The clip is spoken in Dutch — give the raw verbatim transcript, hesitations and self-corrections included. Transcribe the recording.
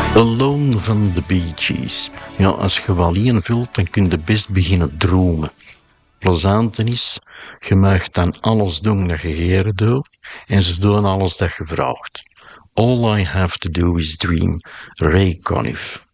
Alone van de Bee Gees. Ja, als je wel alleen vult, dan kun je best beginnen dromen. Plezant is, je mag dan alles doen dat je geren doet, en ze doen alles dat je vraagt. All I have to do is dream. Ray Conniff.